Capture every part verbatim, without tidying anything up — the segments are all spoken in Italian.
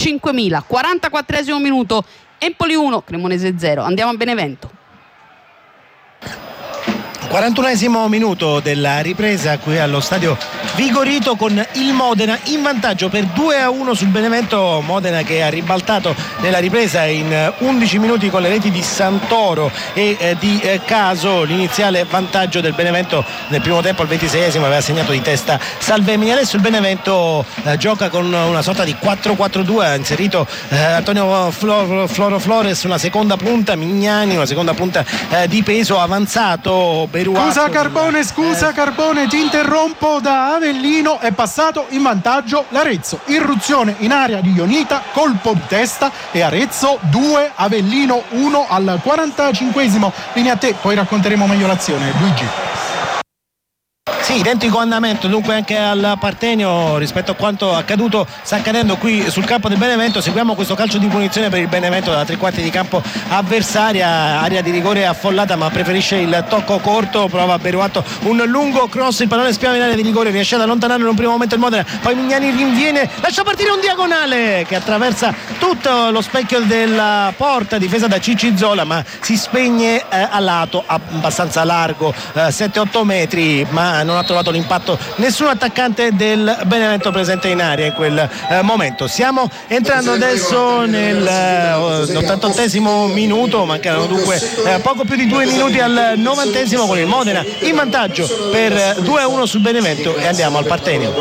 cinquemila. quarantaquattresimo minuto, Empoli uno, Cremonese zero. Andiamo a Benevento. quarantunesimo minuto della ripresa qui allo stadio Vigorito, con il Modena in vantaggio per due a uno sul Benevento. Modena che ha ribaltato nella ripresa in undici minuti con le reti di Santoro e eh, di eh, Caso. L'iniziale vantaggio del Benevento nel primo tempo al ventiseiesimo aveva segnato di testa Salvemini. Adesso il Benevento eh, gioca con una sorta di quattro quattro due, ha inserito eh, Antonio Floro, Floro Flores, una seconda punta, Mignani una seconda punta eh, di peso, avanzato Scusa Carbone, scusa eh. Carbone, ti interrompo. Da Avellino è passato in vantaggio l'Arezzo. Irruzione in area di Ionita, colpo di testa e Arezzo due, Avellino uno al quarantacinquesimo. Linea a te, poi racconteremo meglio l'azione. Luigi. Sì, identico andamento dunque anche al Partenio rispetto a quanto accaduto, sta accadendo qui sul campo del Benevento. Seguiamo questo calcio di punizione per il Benevento dalla tre quarti di campo avversaria, area di rigore affollata ma preferisce il tocco corto. Prova Beruatto un lungo cross, il pallone spiava in area di rigore, riesce ad allontanarlo in un primo momento il Modena, poi Mignani rinviene, lascia partire un diagonale che attraversa tutto lo specchio della porta difesa da Cicci Zola, ma si spegne eh, a lato abbastanza largo, eh, sette otto metri, ma non ha trovato l'impatto nessun attaccante del Benevento presente in area in quel eh, momento. Stiamo entrando adesso nell'ottantottesimo eh, minuto, mancano dunque eh, poco più di due minuti al novantesimo, con il Modena in vantaggio per due a uno sul Benevento, e andiamo al Partenio.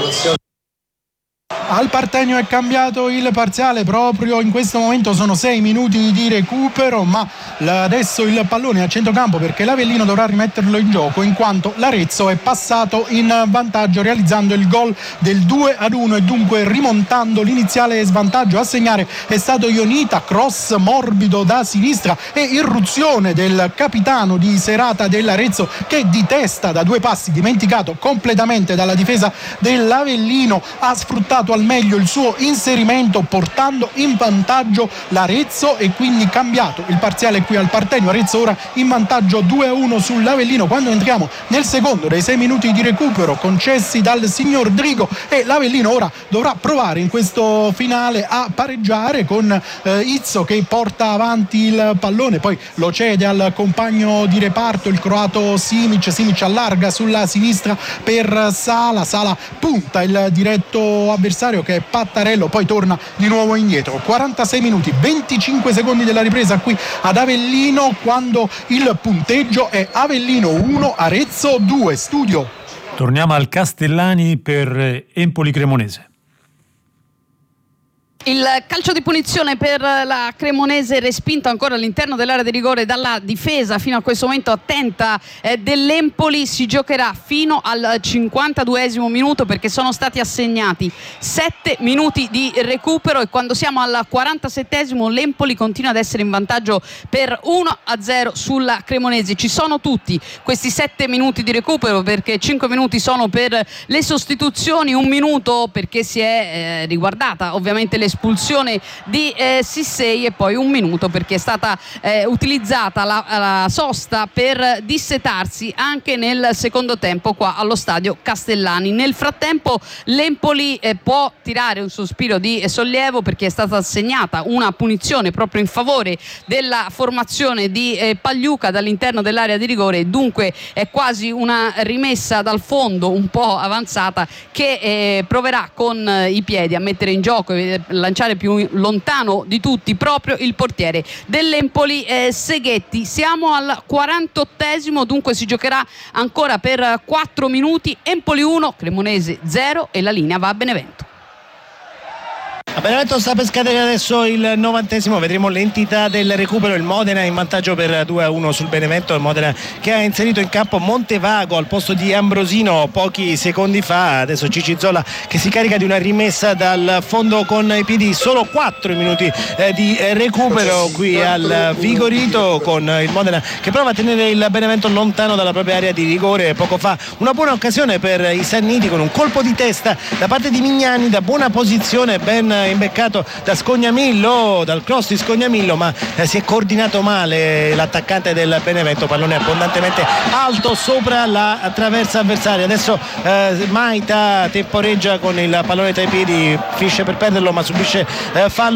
Al Partenio è cambiato il parziale, proprio in questo momento sono sei minuti di recupero, ma adesso il pallone è a centrocampo perché l'Avellino dovrà rimetterlo in gioco, in quanto l'Arezzo è passato in vantaggio realizzando il gol del due ad uno e dunque rimontando l'iniziale svantaggio. A segnare è stato Ionita, cross morbido da sinistra e irruzione del capitano di serata dell'Arezzo che di testa da due passi, dimenticato completamente dalla difesa dell'Avellino, ha sfruttato al meglio il suo inserimento portando in vantaggio l'Arezzo e quindi cambiato il parziale qui al Partenio. Arezzo ora in vantaggio due a uno sull'Avellino quando entriamo nel secondo dei sei minuti di recupero concessi dal signor Drigo, e l'Avellino ora dovrà provare in questo finale a pareggiare con eh, Izzo che porta avanti il pallone, poi lo cede al compagno di reparto, il croato Simic. Simic allarga sulla sinistra per Sala, Sala punta il diretto avversario che è Pattarello, poi torna di nuovo indietro. quarantasei minuti, venticinque secondi della ripresa qui ad Avellino, quando il punteggio è Avellino uno, Arezzo due. Studio. Torniamo al Castellani per Empoli Cremonese. Il calcio di punizione per la Cremonese, respinto ancora all'interno dell'area di rigore dalla difesa fino a questo momento attenta eh, dell'Empoli. Si giocherà fino al cinquantaduesimo minuto perché sono stati assegnati sette minuti di recupero, e quando siamo al quarantasettesimo l'Empoli continua ad essere in vantaggio per uno a zero sulla Cremonese. Ci sono tutti questi sette minuti di recupero perché cinque minuti sono per le sostituzioni, un minuto perché si è eh, riguardata ovviamente le espulsione di eh, Sissei, e poi un minuto perché è stata eh, utilizzata la, la sosta per dissetarsi anche nel secondo tempo qua allo stadio Castellani. Nel frattempo l'Empoli eh, può tirare un sospiro di sollievo perché è stata assegnata una punizione proprio in favore della formazione di eh, Pagliuca dall'interno dell'area di rigore, e dunque è quasi una rimessa dal fondo un po' avanzata che eh, proverà con eh, i piedi a mettere in gioco e lanciare più lontano di tutti proprio il portiere dell'Empoli eh, Seghetti. Siamo al quarantottesimo, dunque si giocherà ancora per quattro minuti. Empoli uno, Cremonese zero, e la linea va a Benevento. A Benevento sta per scadere adesso il novantesimo, vedremo l'entità del recupero. Il Modena in vantaggio per due a uno sul Benevento, il Modena che ha inserito in campo Montevago al posto di Ambrosino pochi secondi fa. Adesso Cicci Zola che si carica di una rimessa dal fondo con i piedi. Solo quattro minuti eh, di recupero qui al Vigorito, con il Modena che prova a tenere il Benevento lontano dalla propria area di rigore. Poco fa una buona occasione per i Sanniti con un colpo di testa da parte di Mignani da buona posizione, ben imbeccato da Scognamillo, dal cross di Scognamillo, ma eh, si è coordinato male l'attaccante del Benevento, pallone abbondantemente alto sopra la traversa avversaria. Adesso eh, Maita temporeggia con il pallone tra i piedi, finisce per perderlo ma subisce eh, fallo